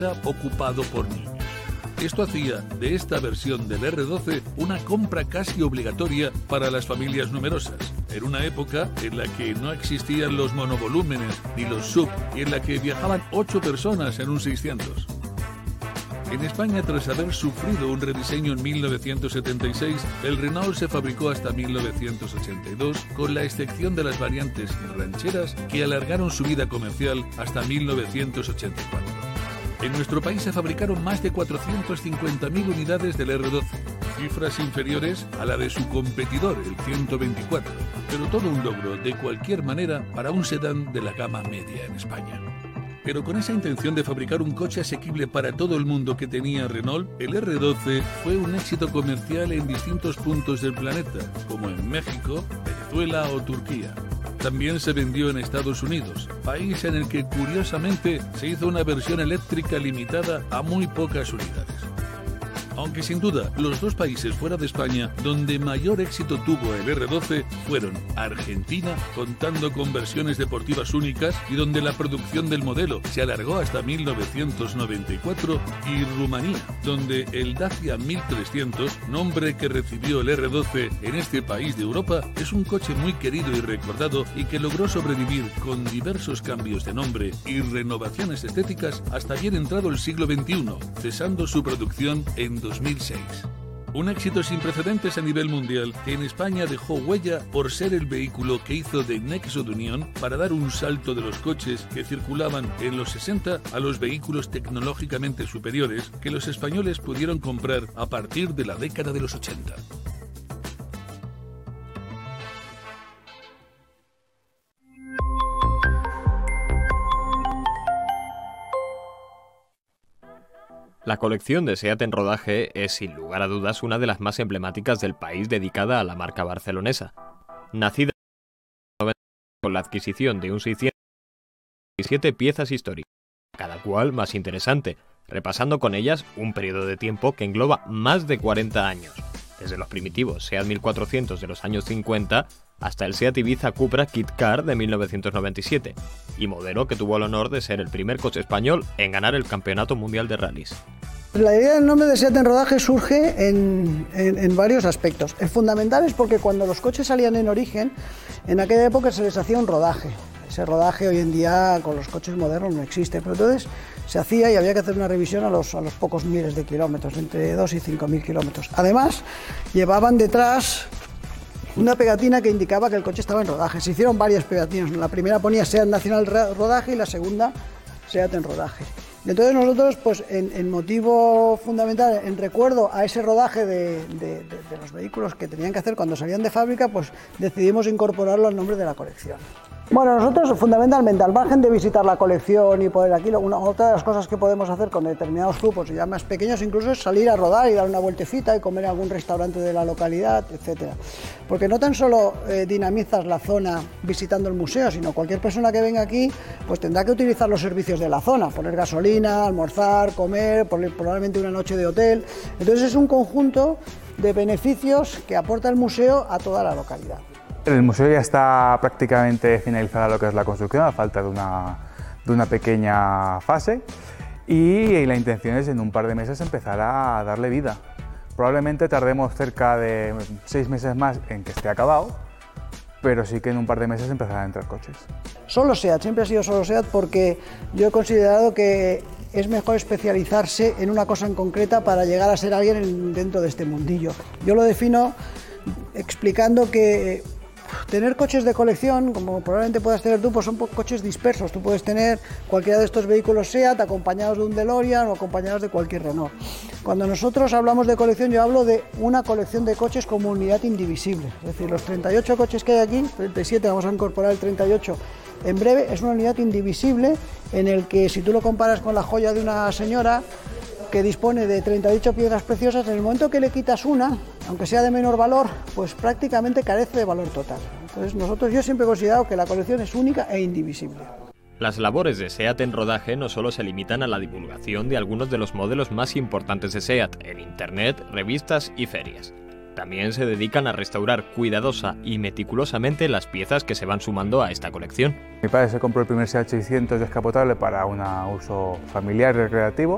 ocupado por niños. Esto hacía de esta versión del R12 una compra casi obligatoria para las familias numerosas, en una época en la que no existían los monovolúmenes ni los SUV y en la que viajaban 8 personas en un 600. En España, tras haber sufrido un rediseño en 1976, el Renault se fabricó hasta 1982, con la excepción de las variantes rancheras que alargaron su vida comercial hasta 1984. En nuestro país se fabricaron más de 450.000 unidades del R12, cifras inferiores a la de su competidor, el 124, pero todo un logro, de cualquier manera, para un sedán de la gama media en España. Pero con esa intención de fabricar un coche asequible para todo el mundo que tenía Renault, el R12 fue un éxito comercial en distintos puntos del planeta, como en México, Venezuela o Turquía. También se vendió en Estados Unidos, país en el que curiosamente se hizo una versión eléctrica limitada a muy pocas unidades. Aunque sin duda los dos países fuera de España donde mayor éxito tuvo el R12 fueron Argentina, contando con versiones deportivas únicas y donde la producción del modelo se alargó hasta 1994, y Rumanía, donde el Dacia 1300, nombre que recibió el R12 en este país de Europa, es un coche muy querido y recordado y que logró sobrevivir con diversos cambios de nombre y renovaciones estéticas hasta bien entrado el siglo XXI, cesando su producción en 2006. Un éxito sin precedentes a nivel mundial que en España dejó huella por ser el vehículo que hizo de nexo de unión para dar un salto de los coches que circulaban en los 60 a los vehículos tecnológicamente superiores que los españoles pudieron comprar a partir de la década de los 80. La colección de SEAT en rodaje es, sin lugar a dudas, una de las más emblemáticas del país dedicada a la marca barcelonesa. Nacida con la adquisición de un 607 piezas históricas, cada cual más interesante, repasando con ellas un periodo de tiempo que engloba más de 40 años, desde los primitivos SEAT 1400 de los años 50 hasta el SEAT Ibiza Cupra Kit Car de 1997, y modelo que tuvo el honor de ser el primer coche español en ganar el Campeonato Mundial de Rallys. La idea del nombre de SEAT en rodaje surge en varios aspectos. El fundamental es porque cuando los coches salían en origen, en aquella época se les hacía un rodaje. Ese rodaje hoy en día con los coches modernos no existe, pero entonces se hacía y había que hacer una revisión a los pocos miles de kilómetros, entre 2 y 5.000 kilómetros. Además, llevaban detrás una pegatina que indicaba que el coche estaba en rodaje. Se hicieron varias pegatinas. La primera ponía SEAT Nacional Rodaje y la segunda SEAT en rodaje. Entonces nosotros, pues en motivo fundamental, en recuerdo a ese rodaje de los vehículos que tenían que hacer cuando salían de fábrica, pues decidimos incorporarlo al nombre de la colección. Bueno, nosotros fundamentalmente, al margen de visitar la colección y poder aquí, otra de las cosas que podemos hacer con determinados grupos ya más pequeños incluso es salir a rodar y dar una vueltecita y comer en algún restaurante de la localidad, etcétera. Porque no tan solo dinamizas la zona visitando el museo, sino cualquier persona que venga aquí pues tendrá que utilizar los servicios de la zona, poner gasolina, almorzar, comer, probablemente una noche de hotel. Entonces es un conjunto de beneficios que aporta el museo a toda la localidad. El museo ya está prácticamente finalizada lo que es la construcción, a falta de una pequeña fase, y la intención es en un par de meses empezar a darle vida. Probablemente tardemos cerca de 6 meses más en que esté acabado, pero sí que en un par de meses empezarán a entrar coches. Solo SEAT, siempre ha sido solo SEAT porque yo he considerado que es mejor especializarse en una cosa en concreta para llegar a ser alguien dentro de este mundillo. Yo lo defino explicando que tener coches de colección, como probablemente puedas tener tú, pues son coches dispersos. Tú puedes tener cualquiera de estos vehículos SEAT acompañados de un DeLorean o acompañados de cualquier Renault. Cuando nosotros hablamos de colección, yo hablo de una colección de coches como unidad indivisible. Es decir, los 38 coches que hay aquí, 37, vamos a incorporar el 38 en breve, es una unidad indivisible en el que si tú lo comparas con la joya de una señora que dispone de 38 piedras preciosas, en el momento que le quitas una, aunque sea de menor valor, pues prácticamente carece de valor total. Entonces yo siempre he considerado que la colección es única e indivisible. Las labores de SEAT en rodaje no solo se limitan a la divulgación de algunos de los modelos más importantes de SEAT en internet, revistas y ferias. También se dedican a restaurar cuidadosa y meticulosamente las piezas que se van sumando a esta colección. Mi padre se compró el primer SEAT 600 descapotable para un uso familiar y recreativo,